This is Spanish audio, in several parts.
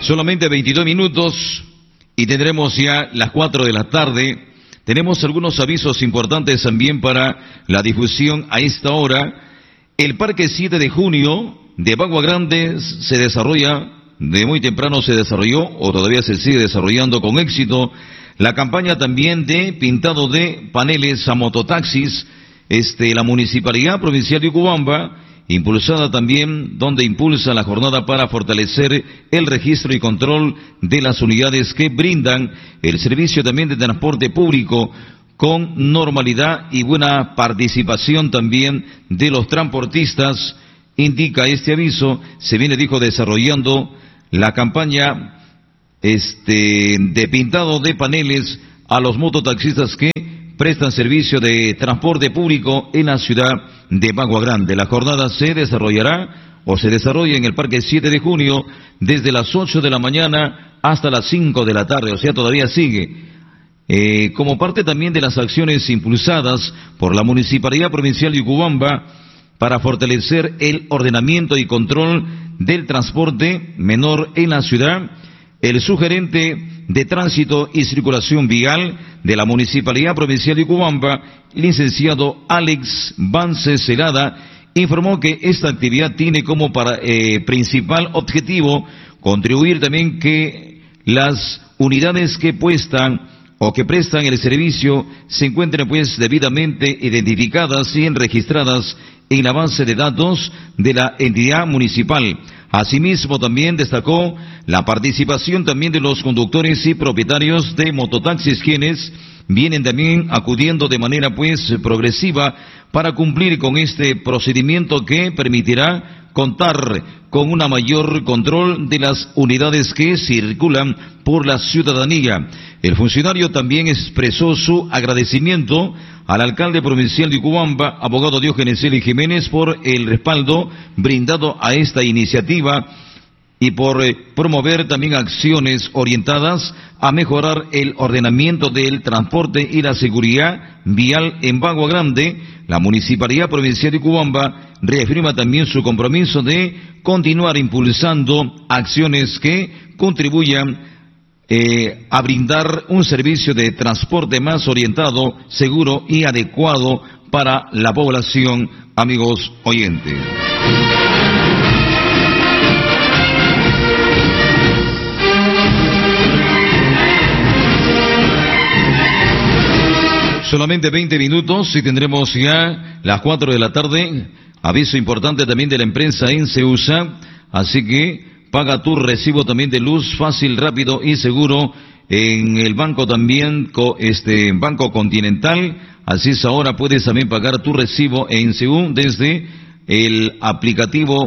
Solamente 22 minutos y tendremos ya las 4 de la tarde. Tenemos algunos avisos importantes también para la difusión a esta hora. El Parque 7 de Junio de Bagua Grande se desarrolla, de muy temprano se desarrolló o todavía se sigue desarrollando con éxito la campaña también de pintado de paneles a mototaxis. La Municipalidad Provincial de Ucubamba, impulsada también, donde impulsa la jornada para fortalecer el registro y control de las unidades que brindan el servicio también de transporte público con normalidad y buena participación también de los transportistas. Indica este aviso, se viene, desarrollando la campaña de pintado de paneles a los mototaxistas que prestan servicio de transporte público en la ciudad de Bagua Grande. La jornada se desarrollará o se desarrolla en el Parque 7 de Junio desde las 8 de la mañana hasta las 5 de la tarde, o sea, todavía sigue. Como parte también de las acciones impulsadas por la Municipalidad Provincial de Ucubamba para fortalecer el ordenamiento y control del transporte menor en la ciudad, el subgerente de Tránsito y Circulación Vial de la Municipalidad Provincial de Ucubamba, licenciado Alex Vance Celada, informó que esta actividad tiene como principal objetivo contribuir también que las unidades que prestan el servicio se encuentren debidamente identificadas y registradas en la base de datos de la entidad municipal. Asimismo, también destacó la participación también de los conductores y propietarios de mototaxis, quienes vienen también acudiendo de manera progresiva para cumplir con este procedimiento que permitirá contar con una mayor control de las unidades que circulan por la ciudadanía. El funcionario también expresó su agradecimiento al alcalde provincial de Ucubamba, abogado Diógenes L. Jiménez, por el respaldo brindado a esta iniciativa y por promover también acciones orientadas a mejorar el ordenamiento del transporte y la seguridad vial en Bagua Grande. La Municipalidad Provincial de Ucubamba reafirma también su compromiso de continuar impulsando acciones que contribuyan a brindar un servicio de transporte más orientado, seguro y adecuado para la población, amigos oyentes. Solamente 20 minutos y tendremos ya las 4 de la tarde. Aviso importante también de la empresa Enceusa, así que paga tu recibo también de luz fácil, rápido y seguro en el banco también, Banco Continental. Así es, ahora puedes también pagar tu recibo en Enceu desde el aplicativo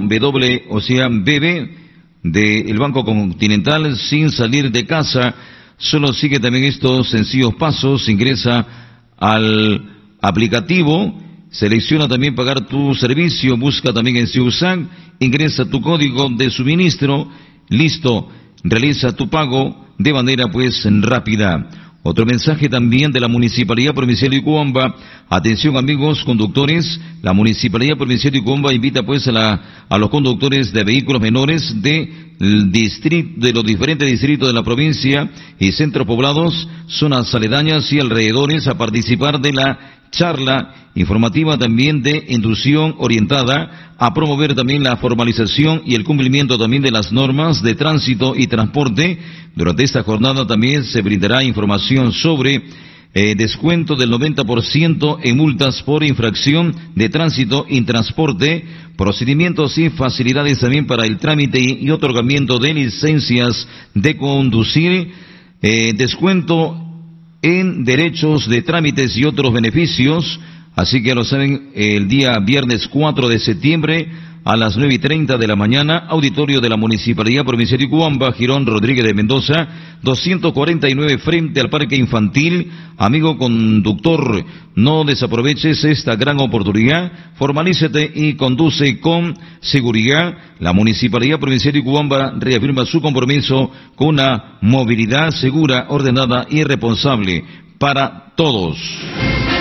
BB del Banco Continental sin salir de casa. Solo sigue también estos sencillos pasos, ingresa al aplicativo, selecciona también pagar tu servicio, busca también en Ciusac, ingresa tu código de suministro, listo, realiza tu pago de manera rápida. Otro mensaje también de la Municipalidad Provincial de Ucubamba. Atención, amigos conductores, la Municipalidad Provincial de Ucubamba invita a los conductores de vehículos menores de los diferentes distritos de la provincia y centros poblados, zonas aledañas y alrededores a participar de la charla informativa también de inducción orientada a promover también la formalización y el cumplimiento también de las normas de tránsito y transporte. Durante esta jornada también se brindará información sobre descuento del 90% en multas por infracción de tránsito y transporte, procedimientos y facilidades también para el trámite y otorgamiento de licencias de conducir, descuento en derechos de trámites y otros beneficios. Así que ya lo saben, el día viernes 4 de septiembre a las 9:30 de la mañana, auditorio de la Municipalidad Provincial de Ucubamba, Girón Rodríguez de Mendoza, 249 frente al Parque Infantil. Amigo conductor, no desaproveches esta gran oportunidad, formalízate y conduce con seguridad. La Municipalidad Provincial de Ucubamba reafirma su compromiso con una movilidad segura, ordenada y responsable para todos.